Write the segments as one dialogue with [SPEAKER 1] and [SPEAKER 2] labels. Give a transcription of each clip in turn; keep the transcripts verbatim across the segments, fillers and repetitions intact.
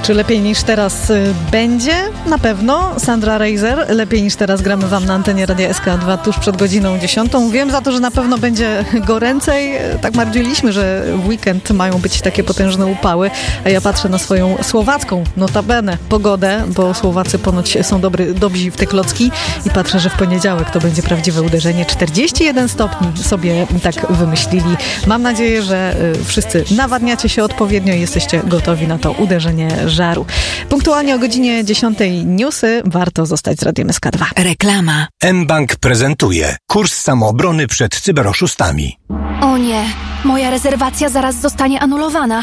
[SPEAKER 1] Czy lepiej niż teraz będzie? Na pewno. Sandra Reiser, lepiej niż teraz gramy wam na antenie Radia S K dwa tuż przed godziną dziesiątą. Wiem za to, że na pewno będzie goręcej. Tak marzyliśmy, że w weekend mają być takie potężne upały, a ja patrzę na swoją słowacką, notabene, pogodę, bo Słowacy ponoć są dobry, dobrzy w te klocki i patrzę, że w poniedziałek to będzie prawdziwe uderzenie. czterdzieści jeden stopni sobie tak wymyślili. Mam nadzieję, że wszyscy nawadniacie się odpowiednio i jesteście gotowi na to uderzenie żaru. Punktualnie o godzinie dziesiątej newsy. Warto zostać z Radiem S K dwa.
[SPEAKER 2] Reklama.
[SPEAKER 3] mBank prezentuje kurs samoobrony przed cyberoszustami.
[SPEAKER 2] O nie, moja rezerwacja zaraz zostanie anulowana.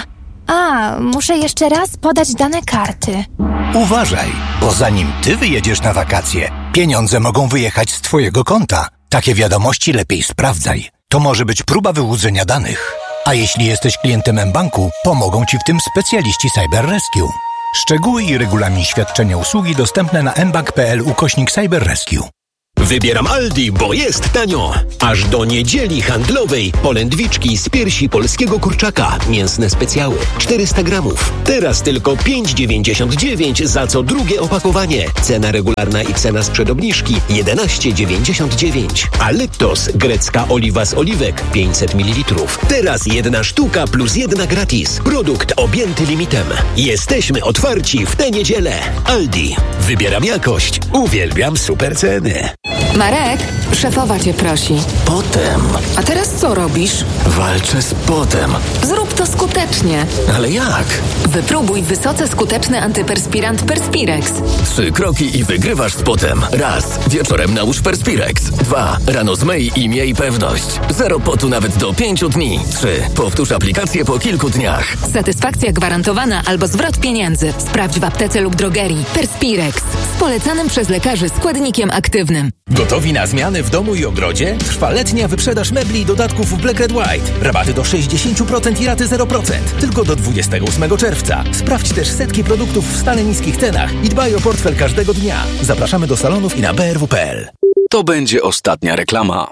[SPEAKER 2] A, muszę jeszcze raz podać dane karty.
[SPEAKER 3] Uważaj, bo zanim ty wyjedziesz na wakacje, pieniądze mogą wyjechać z twojego konta. Takie wiadomości lepiej sprawdzaj. To może być próba wyłudzenia danych. A jeśli jesteś klientem mBanku, pomogą ci w tym specjaliści Cyber Rescue. Szczegóły i regulamin świadczenia usługi dostępne na mbank kropka p l ukośnik Cyber Rescue.
[SPEAKER 4] Wybieram Aldi, bo jest tanio. Aż do niedzieli handlowej polędwiczki z piersi polskiego kurczaka. Mięsne specjały. czterysta gramów. Teraz tylko pięć dziewięćdziesiąt dziewięć za co drugie opakowanie. Cena regularna i cena sprzed obniżki jedenaście dziewięćdziesiąt dziewięć. A Leptos, grecka oliwa z oliwek pięćset mililitrów. Teraz jedna sztuka plus jedna gratis. Produkt objęty limitem. Jesteśmy otwarci w tę niedzielę. Aldi. Wybieram jakość. Uwielbiam super ceny.
[SPEAKER 2] Marek, szefowa cię prosi.
[SPEAKER 5] Potem.
[SPEAKER 2] A teraz co robisz?
[SPEAKER 5] Walczę z potem.
[SPEAKER 2] Zrób to skutecznie.
[SPEAKER 5] Ale jak?
[SPEAKER 2] Wypróbuj wysoce skuteczny antyperspirant Perspirex.
[SPEAKER 5] Trzy kroki i wygrywasz z potem. Raz. Wieczorem nałóż Perspirex. Dwa. Rano zmyj i miej pewność. Zero potu nawet do pięciu dni. Trzy. Powtórz aplikację po kilku dniach.
[SPEAKER 2] Satysfakcja gwarantowana albo zwrot pieniędzy. Sprawdź w aptece lub drogerii. Perspirex. Z polecanym przez lekarzy składnikiem aktywnym.
[SPEAKER 6] Gotowi na zmiany w domu i ogrodzie? Trwa letnia wyprzedaż mebli i dodatków w Black Red White. Rabaty do sześćdziesiąt procent i raty zero procent. Tylko do dwudziestego ósmego czerwca. Sprawdź też setki produktów w stale niskich cenach i dbaj o portfel każdego dnia. Zapraszamy do salonów i na b r w kropka p l.
[SPEAKER 7] To będzie ostatnia reklama.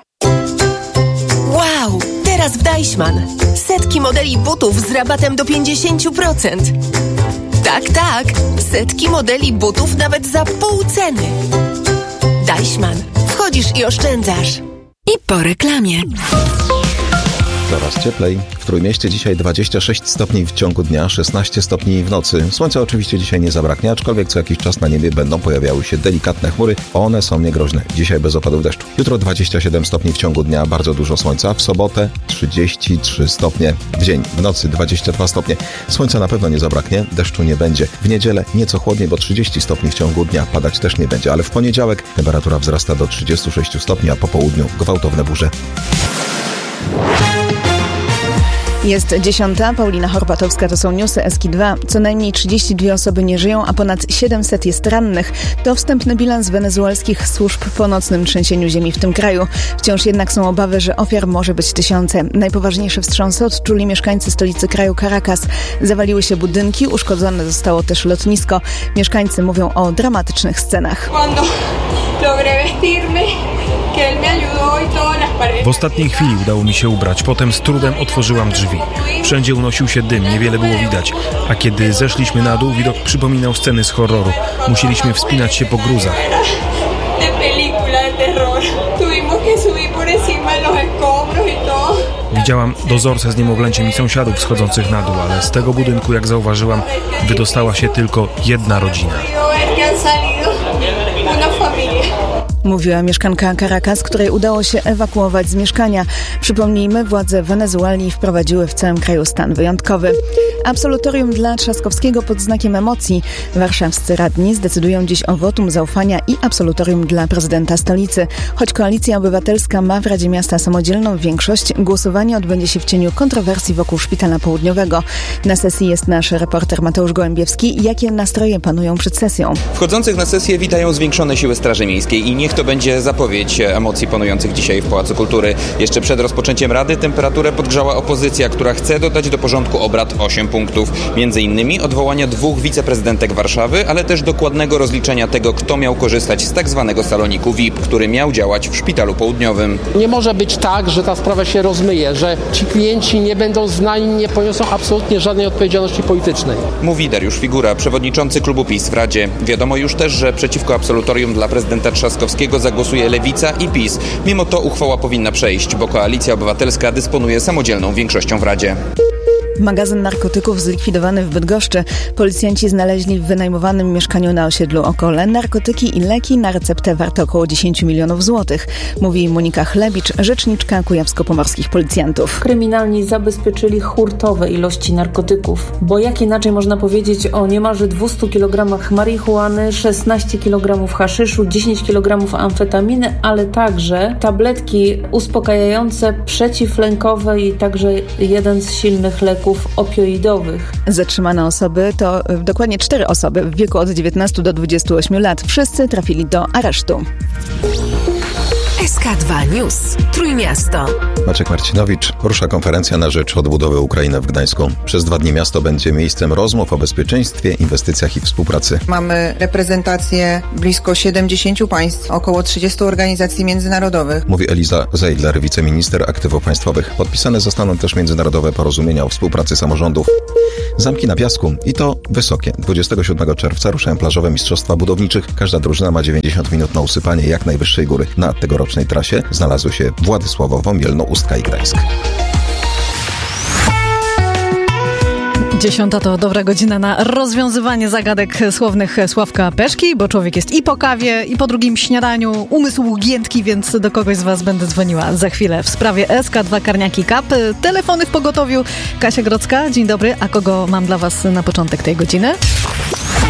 [SPEAKER 8] Wow! Teraz w Deichmann. Setki modeli butów z rabatem do pięćdziesiąt procent. Tak, tak. Setki modeli butów nawet za pół ceny. Deichmann. Wchodzisz i oszczędzasz.
[SPEAKER 2] I po reklamie.
[SPEAKER 9] Coraz cieplej. W Trójmieście dzisiaj dwadzieścia sześć stopni w ciągu dnia, szesnaście stopni w nocy. Słońca oczywiście dzisiaj nie zabraknie, aczkolwiek co jakiś czas na niebie będą pojawiały się delikatne chmury. One są niegroźne. Dzisiaj bez opadów deszczu. Jutro dwadzieścia siedem stopni w ciągu dnia, bardzo dużo słońca. W sobotę trzydzieści trzy stopnie w dzień. W nocy dwadzieścia dwa stopnie. Słońca na pewno nie zabraknie, deszczu nie będzie. W niedzielę nieco chłodniej, bo trzydzieści stopni w ciągu dnia. Padać też nie będzie, ale w poniedziałek temperatura wzrasta do trzydziestu sześciu stopni, a po południu gwałtowne burze.
[SPEAKER 10] Jest dziesiąta, Paulina Horpatowska, to są newsy S K dwa. Co najmniej trzydzieści dwie osoby nie żyją, a ponad siedemset jest rannych. To wstępny bilans wenezuelskich służb po nocnym trzęsieniu ziemi w tym kraju. Wciąż jednak są obawy, że ofiar może być tysiące. Najpoważniejsze wstrząsy odczuli mieszkańcy stolicy kraju Caracas. Zawaliły się budynki, uszkodzone zostało też lotnisko. Mieszkańcy mówią o dramatycznych scenach.
[SPEAKER 11] W ostatniej chwili udało mi się ubrać, potem z trudem otworzyłam drzwi. Wszędzie unosił się dym, niewiele było widać, a kiedy zeszliśmy na dół, widok przypominał sceny z horroru. Musieliśmy wspinać się po gruzach. Widziałam dozorcę z niemowlęciem i sąsiadów schodzących na dół, ale z tego budynku, jak zauważyłam, wydostała się tylko jedna rodzina.
[SPEAKER 10] Mówiła mieszkanka Caracas, której udało się ewakuować z mieszkania. Przypomnijmy, władze Wenezueli wprowadziły w całym kraju stan wyjątkowy. Absolutorium dla Trzaskowskiego pod znakiem emocji. Warszawscy radni zdecydują dziś o wotum zaufania i absolutorium dla prezydenta stolicy. Choć Koalicja Obywatelska ma w Radzie Miasta samodzielną większość, głosowanie odbędzie się w cieniu kontrowersji wokół Szpitala Południowego. Na sesji jest nasz reporter Mateusz Gołębiewski. Jakie nastroje panują przed sesją?
[SPEAKER 12] Wchodzących na sesję witają zwiększone siły Straży Miejskiej i niech wszystkich to będzie zapowiedź emocji panujących dzisiaj w Pałacu Kultury. Jeszcze przed rozpoczęciem Rady temperaturę podgrzała opozycja, która chce dodać do porządku obrad osiem punktów. Między innymi odwołania dwóch wiceprezydentek Warszawy, ale też dokładnego rozliczenia tego, kto miał korzystać z tak zwanego saloniku V I P, który miał działać w Szpitalu Południowym.
[SPEAKER 13] Nie może być tak, że ta sprawa się rozmyje, że ci klienci nie będą znani, nie poniosą absolutnie żadnej odpowiedzialności politycznej.
[SPEAKER 12] Mówi Dariusz Figura, przewodniczący klubu PiS w Radzie. Wiadomo już też, że przeciwko absolutorium dla prezydenta Trzaskowskiego zagłosuje Lewica i PiS. Mimo to uchwała powinna przejść, bo Koalicja Obywatelska dysponuje samodzielną większością w Radzie.
[SPEAKER 10] Magazyn narkotyków zlikwidowany w Bydgoszczy. Policjanci znaleźli w wynajmowanym mieszkaniu na osiedlu Okole narkotyki i leki na receptę warte około dziesięć milionów złotych. Mówi Monika Chlebicz, rzeczniczka kujawsko-pomorskich policjantów.
[SPEAKER 14] Kryminalni zabezpieczyli hurtowe ilości narkotyków, bo jak inaczej można powiedzieć o niemalże dwieście kilogramach marihuany, szesnaście kilogramów haszyszu, dziesięć kilogramów amfetaminy, ale także tabletki uspokajające, przeciwlękowe i także jeden z silnych leków opioidowych.
[SPEAKER 10] Zatrzymane osoby to dokładnie cztery osoby w wieku od dziewiętnastu do dwudziestu ośmiu lat. Wszyscy trafili do aresztu.
[SPEAKER 2] S K dwa News. Trójmiasto.
[SPEAKER 9] Maciek Marcinowicz. Rusza konferencja na rzecz odbudowy Ukrainy w Gdańsku. Przez dwa dni miasto będzie miejscem rozmów o bezpieczeństwie, inwestycjach i współpracy.
[SPEAKER 15] Mamy reprezentację blisko siedemdziesięciu państw, około trzydziestu organizacji międzynarodowych.
[SPEAKER 9] Mówi Eliza Zeidler, wiceminister aktywów państwowych. Podpisane zostaną też międzynarodowe porozumienia o współpracy samorządów. Zamki na piasku i to wysokie. dwudziestego siódmego czerwca ruszają plażowe mistrzostwa budowniczych. Każda drużyna ma dziewięćdziesiąt minut na usypanie jak najwyższej góry. Na tegorocznej trasie znalazły się Władysławowo, Mielno, Ustka i Gdańsk.
[SPEAKER 1] Dziesiąta to dobra godzina na rozwiązywanie zagadek słownych Sławka Peszki, bo człowiek jest i po kawie, i po drugim śniadaniu, umysł giętki, więc do kogoś z was będę dzwoniła za chwilę w sprawie S K dwa Karniaki Cup. Telefony w pogotowiu. Kasia Grodzka, dzień dobry. A kogo mam dla was na początek tej godziny?